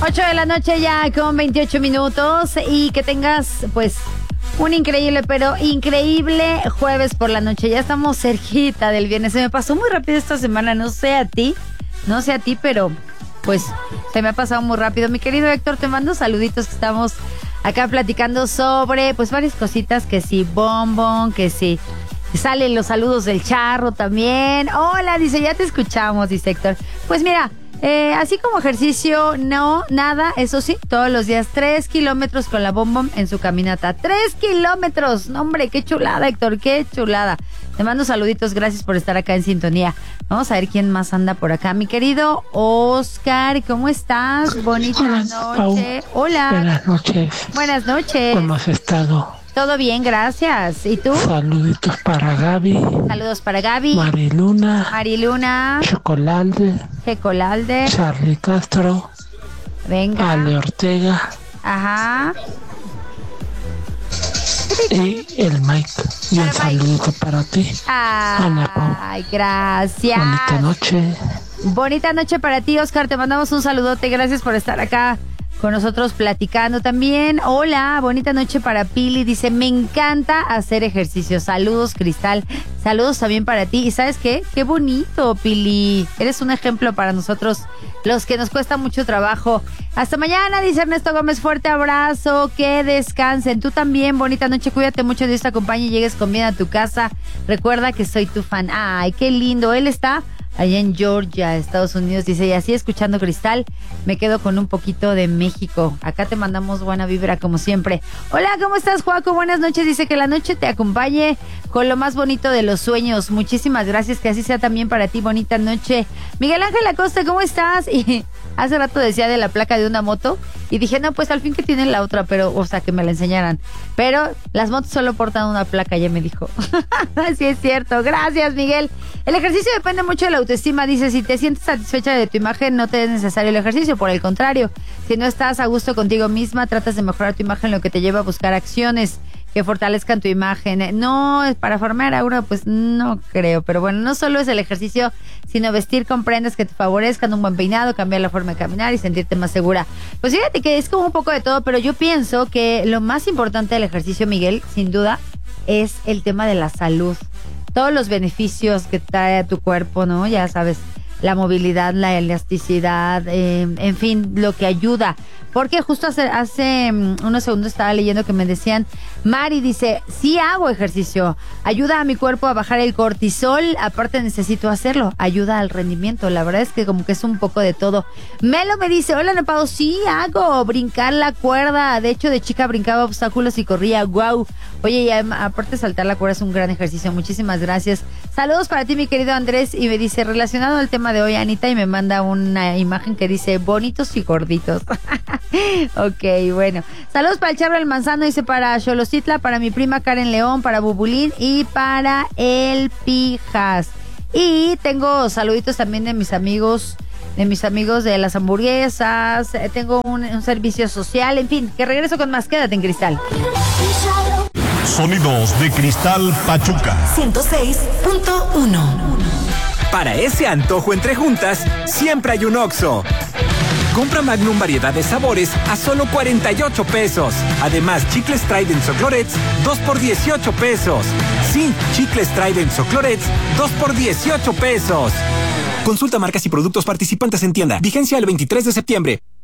8 de la noche ya con 28 minutos y que tengas pues un increíble, pero increíble jueves por la noche. Ya estamos cerquita del viernes. Se me pasó muy rápido esta semana, no sé a ti, pero pues se me ha pasado muy rápido. Mi querido Héctor, te mando saluditos, que estamos acá platicando sobre pues varias cositas, que sí, bombón, que sí. Salen los saludos del Charro también. Hola, dice, ya te escuchamos, dice Héctor. Pues mira, así como ejercicio, no, nada, eso sí, todos los días 3 kilómetros con la Bom Bom en su caminata. 3 kilómetros, no, hombre, qué chulada, Héctor, qué chulada. Te mando saluditos, gracias por estar acá en sintonía. Vamos a ver quién más anda por acá. Mi querido Oscar, ¿cómo estás? Bonita noche. Hola. Buenas noches. Buenas noches. ¿Cómo has estado? Todo bien, gracias. ¿Y tú? Saluditos para Gaby. Saludos para Gaby. Mariluna. Chocolalde. Charlie Castro. Venga. Ale Ortega. Ajá. Y el Mike. Y un saludito para ti. Ay, gracias. Bonita noche. Bonita noche para ti, Oscar. Te mandamos un saludote. Gracias por estar acá con nosotros platicando también. Hola, bonita noche para Pili. Dice, me encanta hacer ejercicio. Saludos, Cristal. Saludos también para ti. ¿Y sabes qué? Qué bonito, Pili. Eres un ejemplo para nosotros, los que nos cuesta mucho trabajo. Hasta mañana, dice Ernesto Gómez. Fuerte abrazo. Que descansen. Tú también, bonita noche. Cuídate mucho, Dios te acompañe y llegues con bien a tu casa. Recuerda que soy tu fan. Ay, qué lindo. Él está allá en Georgia, Estados Unidos, dice, y así escuchando Cristal, me quedo con un poquito de México. Acá te mandamos buena vibra como siempre. Hola, ¿cómo estás, Joaco? Buenas noches. Dice que la noche te acompañe con lo más bonito de los sueños. Muchísimas gracias, que así sea también para ti. Bonita noche. Miguel Ángel Acosta, ¿cómo estás? Y hace rato decía de la placa de una moto y dije, no, pues al fin que tienen la otra, pero, o sea, que me la enseñaran. Pero las motos solo portan una placa, ya me dijo. Así es cierto. Gracias, Miguel. El ejercicio depende mucho de la autoestima. Dice, si te sientes satisfecha de tu imagen, no te es necesario el ejercicio. Por el contrario, si no estás a gusto contigo misma, tratas de mejorar tu imagen, lo que te lleva a buscar acciones que fortalezcan tu imagen. No, para formar aura, pues no creo. Pero bueno, no solo es el ejercicio, sino vestir con prendas que te favorezcan, un buen peinado, cambiar la forma de caminar y sentirte más segura. Pues fíjate que es como un poco de todo, pero yo pienso que lo más importante del ejercicio, Miguel, sin duda, es el tema de la salud. Todos los beneficios que trae a tu cuerpo, ¿no? Ya sabes, la movilidad, la elasticidad, en fin, lo que ayuda. Porque justo hace unos segundos estaba leyendo que me decían, Mari dice, sí hago ejercicio, ayuda a mi cuerpo a bajar el cortisol, aparte necesito hacerlo, ayuda al rendimiento. La verdad es que como que es un poco de todo. Melo me dice, hola Nepado, sí hago, brincar la cuerda, de hecho de chica brincaba obstáculos y corría, wow. Oye, y aparte saltar la cuerda es un gran ejercicio, muchísimas gracias. Saludos para ti, mi querido Andrés, y me dice, relacionado al tema de hoy, Anita, y me manda una imagen que dice, bonitos y gorditos. Ok, bueno. Saludos para el Charro del Manzano, dice, para Xolocitla, para mi prima Karen León, para Bubulín y para el Pijas. Y tengo saluditos también de mis amigos de las hamburguesas. Tengo un servicio social, en fin, que regreso con más. Quédate en Cristal. Sonidos de Cristal Pachuca 106.1. Para ese antojo entre juntas, siempre hay un Oxxo. Compra Magnum variedad de sabores a solo 48 pesos. Además, chicles Trident o Clorets, 2 por 18 pesos. Sí, chicles Trident o Clorets, 2 por 18 pesos. Consulta marcas y productos participantes en tienda. Vigencia el 23 de septiembre.